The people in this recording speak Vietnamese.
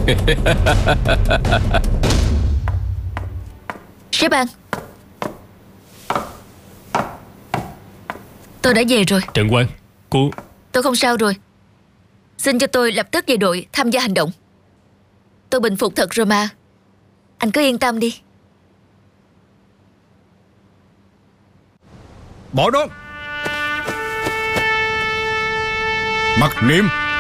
Sếp An, tôi đã về rồi. Trần Quang, cô... Tôi không sao rồi. Xin cho tôi lập tức về đội tham gia hành động. Tôi bình phục thật rồi mà. Anh cứ yên tâm đi. Bỏ đó. Mặc niệm.